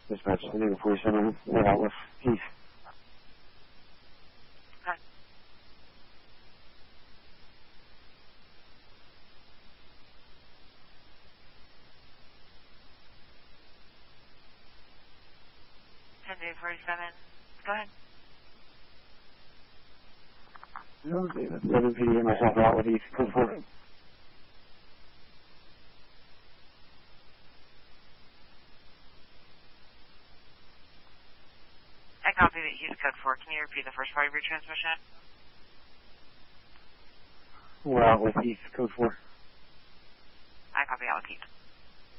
Dispatch, I think 47, head out with Heath. Okay. David 47, go ahead. No, David. 7 PD, myself out with Heath, code 4. I copy that he's code 4. Can you repeat the first part of your transmission? We're out with Heath, code 4. I copy out with Heath.